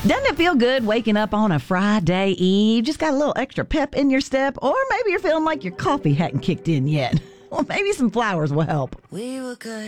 Doesn't it feel good waking up on a Friday Eve? Just got a little extra pep in your step, or maybe you're feeling like your coffee hadn't kicked in yet. Well, maybe some flowers will help. We were good.